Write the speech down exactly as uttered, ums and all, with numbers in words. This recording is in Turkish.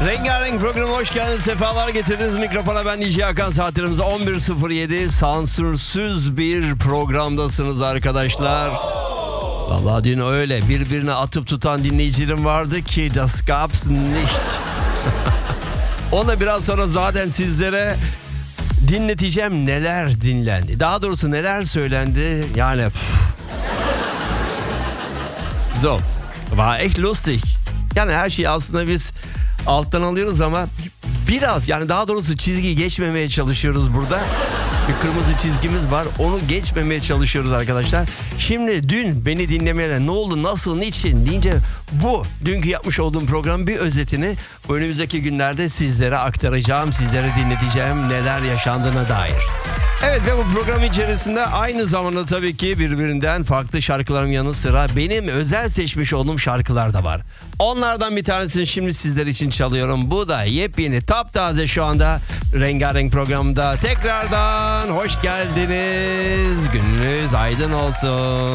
Rengarenk programa hoş geldiniz. Sefalar getirdiniz. Mikrofona ben D J Hakan. Saatlerimiz on bir sıfır yedi. Sansürsüz bir programdasınız arkadaşlar. Vallahi dün öyle birbirine atıp tutan dinleyicilerim vardı ki das gab's nicht. Ona biraz sonra zaten sizlere dinleteceğim neler dinlendi. Daha doğrusu neler söylendi. Yani pff. So, war echt lustig. Yani her şeyi aslında biz alttan alıyoruz ama biraz, yani daha doğrusu çizgiyi geçmemeye çalışıyoruz burada. Bir kırmızı çizgimiz var, onu geçmemeye çalışıyoruz arkadaşlar. Şimdi dün beni dinlemeye ne oldu, nasıl, niçin deyince bu dünkü yapmış olduğum programın bir özetini önümüzdeki günlerde sizlere aktaracağım, sizlere dinleteceğim neler yaşandığına dair. Evet, ve bu program içerisinde aynı zamanda tabii ki birbirinden farklı şarkıların yanı sıra benim özel seçmiş olduğum şarkılar da var. Onlardan bir tanesini şimdi sizler için çalıyorum. Bu da yepyeni, taptaze şu anda Rengarenk programda. Tekrardan hoş geldiniz. Gününüz aydın olsun.